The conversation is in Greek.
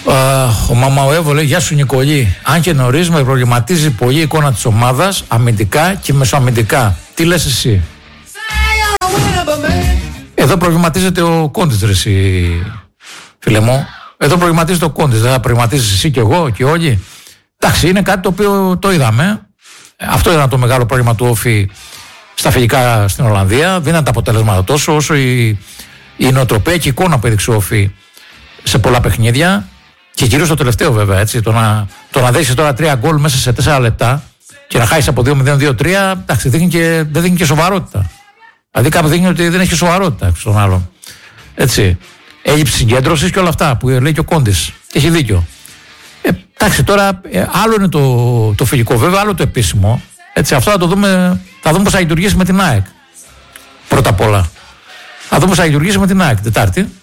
Ο Μαμαουέβο λέει: Γεια σου Νικολή. Αν και νωρίς με προβληματίζει πολύ η εικόνα της ομάδας, αμυντικά και μεσοαμυντικά. Τι λες εσύ? Εδώ προβληματίζεται ο Κόντις, ρε εσύ, φίλε μου. Εδώ προβληματίζεται ο Κόντις. Δεν θα προβληματίζεις εσύ και εγώ και όλοι? Εντάξει, είναι κάτι το οποίο το είδαμε. Αυτό ήταν το μεγάλο πρόβλημα του Όφη στα φιλικά στην Ολλανδία. Δεν ήταν τα αποτελέσματα τόσο όσο η νοοτροπία και η εικόνα που έδειξε ο Όφη σε πολλά παιχνίδια. Και κυρίως το τελευταίο, βέβαια. Έτσι, το να δέσεις τώρα 3 γκολ μέσα σε 4 λεπτά και να χάσεις από 2-0-2-3, εντάξει, δεν δείχνει και σοβαρότητα. Δηλαδή κάπου δείχνει ότι δεν έχει σοβαρότητα στον άλλον. Έτσι. Έλλειψη συγκέντρωσης και όλα αυτά που λέει και ο Κόντις. Έχει δίκιο. Εντάξει, τώρα άλλο είναι το φιλικό, βέβαια, άλλο το επίσημο. Έτσι, αυτό θα το δούμε. Θα δούμε πώς θα λειτουργήσει με την ΑΕΚ. Πρώτα απ' όλα. Θα δούμε πώς θα λειτουργήσει με την ΑΕΚ Τετάρτη.